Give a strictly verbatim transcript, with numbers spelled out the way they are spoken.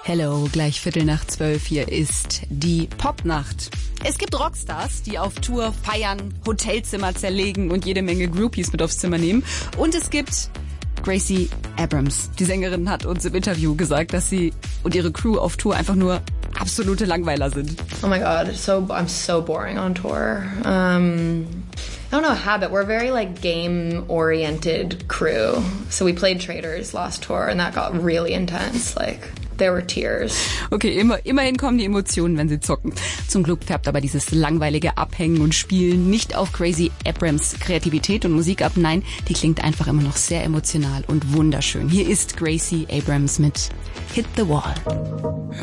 Hello, gleich Viertel nach zwölf, hier ist die Popnacht. Es gibt Rockstars, die auf Tour feiern, Hotelzimmer zerlegen und jede Menge Groupies mit aufs Zimmer nehmen. Und es gibt Gracie Abrams. Die Sängerin hat uns im Interview gesagt, dass sie und ihre Crew auf Tour einfach nur absolute Langweiler sind. Oh my God, so I'm so boring on tour. Um, I don't know a habit. We're a very like game-oriented crew. So we played Traitors last tour and that got really intense. Like there were tears. Okay, immer, immerhin kommen die Emotionen, wenn sie zocken. Zum Glück färbt aber dieses langweilige Abhängen und Spielen nicht auf Gracie Abrams Kreativität und Musik ab. Nein, die klingt einfach immer noch sehr emotional und wunderschön. Hier ist Gracie Abrams mit Hit the Wall.